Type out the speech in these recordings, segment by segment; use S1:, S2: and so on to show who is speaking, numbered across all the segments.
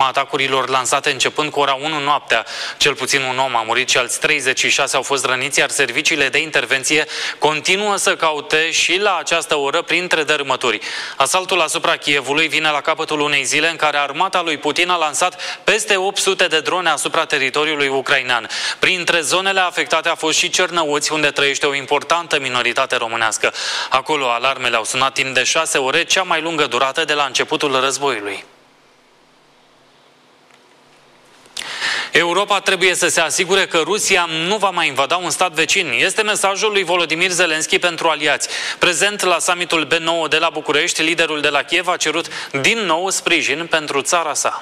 S1: atacurilor lansate începând cu ora 1 noaptea. Cel puțin un om a murit și alți 36 au fost răniți, iar serviciile de intervenție continuă să caute și la această oră printre dărâmături. Asaltul asupra Kievului vine la capătul unei zile în care armata lui Putin a lansat peste 800 de drone asupra teritoriului ucrainean. Printre zonele afectate a fost și Cernăuți, unde trăiește o importantă minoritate românească. Acolo alarmele au sunat timp de 6 ore, cea mai lungă durată de la începutul războiului. Europa trebuie să se asigure că Rusia nu va mai invada un stat vecin. Este mesajul lui Volodymyr Zelensky pentru aliați. Prezent la summitul B9 de la București, liderul de la Kiev a cerut din nou sprijin pentru țara sa.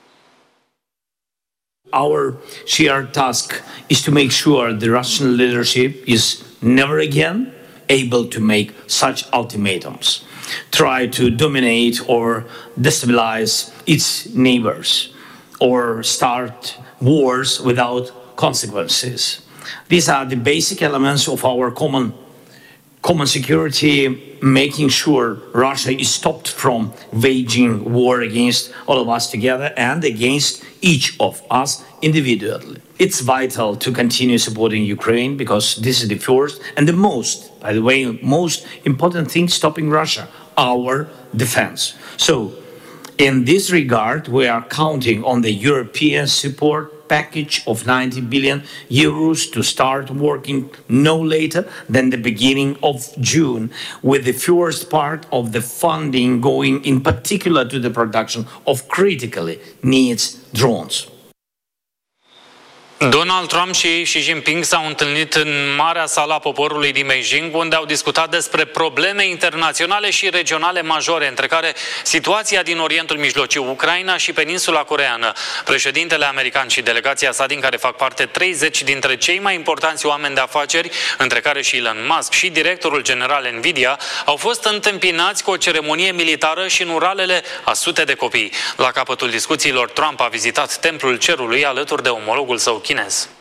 S2: Our shared task is to make sure the Russian leadership is never again able to make such ultimatums, try to dominate or destabilize its neighbors, or start wars without consequences. These are the basic elements of our common security, making sure Russia is stopped from waging war against all of us together and against each of us individually. It's vital to continue supporting Ukraine because this is the first and the most, by the way, most important thing stopping Russia, our defense. So, in this regard, we are counting on the European support package of 90 billion euros to start working no later than the beginning of June, with the first part of the funding going in particular to the production of critically needs drones.
S1: Donald Trump și Xi Jinping s-au întâlnit în Marea Sală a Poporului din Beijing, unde au discutat despre probleme internaționale și regionale majore, între care situația din Orientul Mijlociu, Ucraina și Peninsula Coreeană. Președintele american și delegația sa, din care fac parte 30 dintre cei mai importanți oameni de afaceri, între care și Elon Musk și directorul general Nvidia, au fost întâmpinați cu o ceremonie militară și în uralele a sute de copii. La capătul discuțiilor, Trump a vizitat Templul Cerului alături de omologul său chinez.